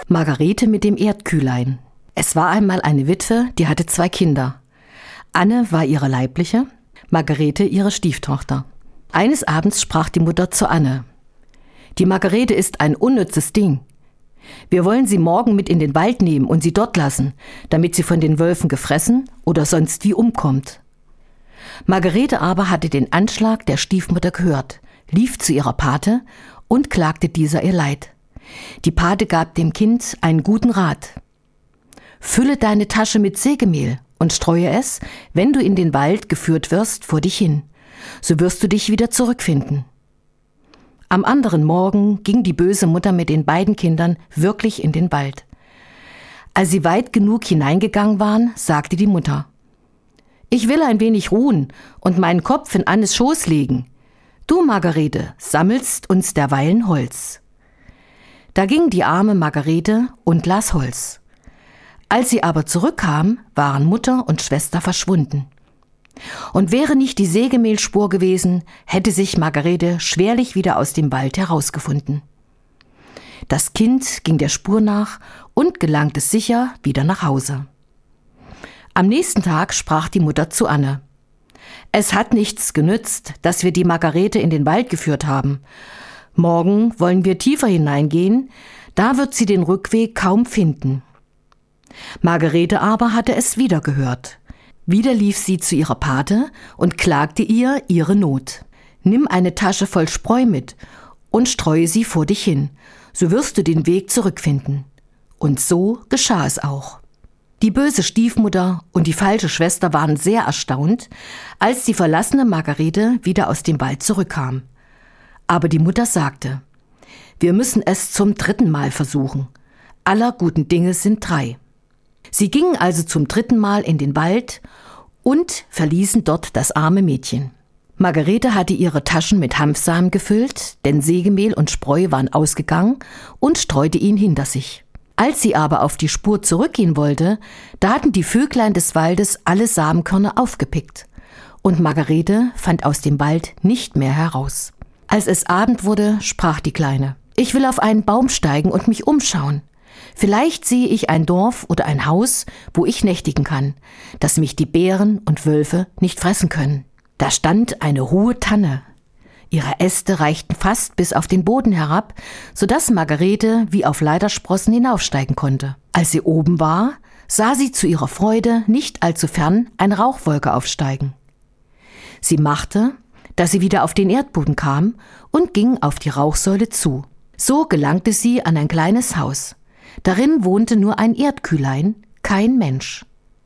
Margarete mit dem Erdkühlein. Es war einmal eine Witwe, die hatte 2 Kinder. Anne war ihre leibliche, Margarete ihre Stieftochter. Eines Abends sprach die Mutter zu Anne: »Die Margarete ist ein unnützes Ding. Wir wollen sie morgen mit in den Wald nehmen und sie dort lassen, damit sie von den Wölfen gefressen oder sonst wie umkommt.« Margarete aber hatte den Anschlag der Stiefmutter gehört, lief zu ihrer Pate und klagte dieser ihr Leid. Die Pate gab dem Kind einen guten Rat: »Fülle deine Tasche mit Sägemehl und streue es, wenn du in den Wald geführt wirst, vor dich hin. So wirst du dich wieder zurückfinden.« Am anderen Morgen ging die böse Mutter mit den beiden Kindern wirklich in den Wald. Als sie weit genug hineingegangen waren, sagte die Mutter: »Ich will ein wenig ruhen und meinen Kopf in Annes Schoß legen. Du, Margarete, sammelst uns derweilen Holz.« Da ging die arme Margarete und las Holz. Als sie aber zurückkam, waren Mutter und Schwester verschwunden. Und wäre nicht die Sägemehlspur gewesen, hätte sich Margarete schwerlich wieder aus dem Wald herausgefunden. Das Kind ging der Spur nach und gelangte sicher wieder nach Hause. Am nächsten Tag sprach die Mutter zu Anne: »Es hat nichts genützt, dass wir die Margarete in den Wald geführt haben. Morgen wollen wir tiefer hineingehen, da wird sie den Rückweg kaum finden.« Margarete aber hatte es wieder gehört. Wieder lief sie zu ihrer Pate und klagte ihr ihre Not. »Nimm eine Tasche voll Spreu mit und streue sie vor dich hin, so wirst du den Weg zurückfinden.« Und so geschah es auch. Die böse Stiefmutter und die falsche Schwester waren sehr erstaunt, als die verlassene Margarete wieder aus dem Wald zurückkam. Aber die Mutter sagte: »Wir müssen es zum 3. Mal versuchen. Aller guten Dinge sind 3. Sie gingen also zum 3. Mal in den Wald und verließen dort das arme Mädchen. Margarete hatte ihre Taschen mit Hanfsamen gefüllt, denn Sägemehl und Spreu waren ausgegangen, und streute ihn hinter sich. Als sie aber auf die Spur zurückgehen wollte, da hatten die Vöglein des Waldes alle Samenkörner aufgepickt, und Margarete fand aus dem Wald nicht mehr heraus. Als es Abend wurde, sprach die Kleine: »Ich will auf einen Baum steigen und mich umschauen. Vielleicht sehe ich ein Dorf oder ein Haus, wo ich nächtigen kann, dass mich die Bären und Wölfe nicht fressen können.« Da stand eine hohe Tanne. Ihre Äste reichten fast bis auf den Boden herab, sodass Margarete wie auf Leitersprossen hinaufsteigen konnte. Als sie oben war, sah sie zu ihrer Freude nicht allzu fern eine Rauchwolke aufsteigen. Sie machte, dass sie wieder auf den Erdboden kam, und ging auf die Rauchsäule zu. So gelangte sie an ein kleines Haus. Darin wohnte nur ein Erdkühlein, kein Mensch.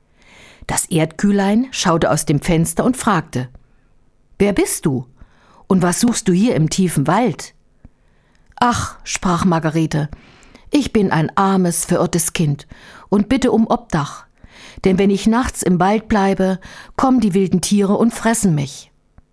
Das Erdkühlein schaute aus dem Fenster und fragte: »Wer bist du? Und was suchst du hier im tiefen Wald?« »Ach«, sprach Margarete, »ich bin ein armes, verirrtes Kind und bitte um Obdach, denn wenn ich nachts im Wald bleibe, kommen die wilden Tiere und fressen mich.«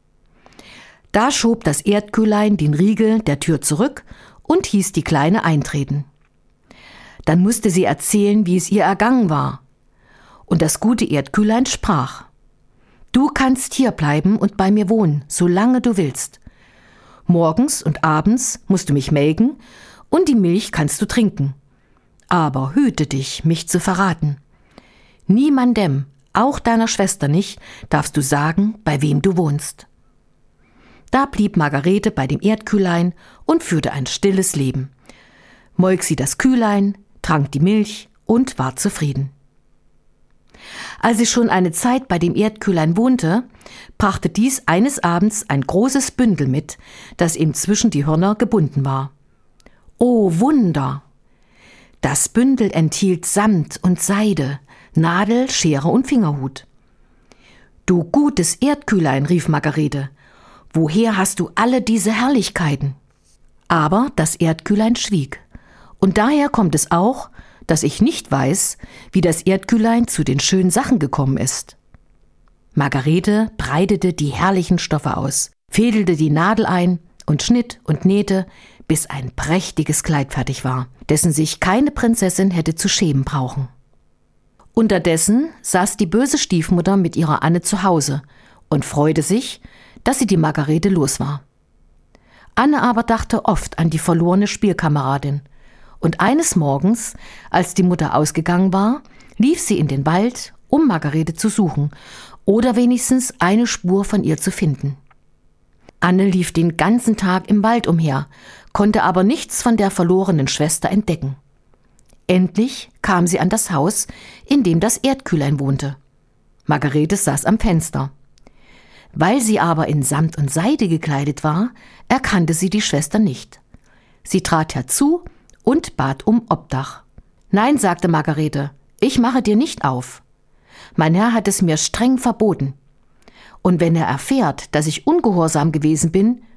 Da schob das Erdkühlein den Riegel der Tür zurück und hieß die Kleine eintreten. Dann musste sie erzählen, wie es ihr ergangen war. Und das gute Erdkühlein sprach: »Du kannst hier bleiben und bei mir wohnen, solange du willst. Morgens und abends musst du mich melken und die Milch kannst du trinken. Aber hüte dich, mich zu verraten. Niemandem, auch deiner Schwester nicht, darfst du sagen, bei wem du wohnst.« Da blieb Margarete bei dem Erdkühlein und führte ein stilles Leben. Molk sie das Kühlein, trank die Milch und war zufrieden. Als sie schon eine Zeit bei dem Erdkühlein wohnte, brachte dies eines Abends ein großes Bündel mit, das ihm zwischen die Hörner gebunden war. Oh Wunder! Das Bündel enthielt Samt und Seide, Nadel, Schere und Fingerhut. »Du gutes Erdkühlein«, rief Margarete, »woher hast du alle diese Herrlichkeiten?« Aber das Erdkühlein schwieg. Und daher kommt es auch, dass ich nicht weiß, wie das Erdkühlein zu den schönen Sachen gekommen ist. Margarete breitete die herrlichen Stoffe aus, fädelte die Nadel ein und schnitt und nähte, bis ein prächtiges Kleid fertig war, dessen sich keine Prinzessin hätte zu schämen brauchen. Unterdessen saß die böse Stiefmutter mit ihrer Anne zu Hause und freute sich, dass sie die Margarete los war. Anne aber dachte oft an die verlorene Spielkameradin Und eines Morgens, als die Mutter ausgegangen war, lief sie in den Wald, um Margarete zu suchen oder wenigstens eine Spur von ihr zu finden. Anne lief den ganzen Tag im Wald umher, konnte aber nichts von der verlorenen Schwester entdecken. Endlich kam sie an das Haus, in dem das Erdkühlein wohnte. Margarete saß am Fenster. Weil sie aber in Samt und Seide gekleidet war, erkannte sie die Schwester nicht. Sie trat herzu und bat um Obdach. »Nein«, sagte Margarete, »ich mache dir nicht auf. Mein Herr hat es mir streng verboten. Und wenn er erfährt, dass ich ungehorsam gewesen bin,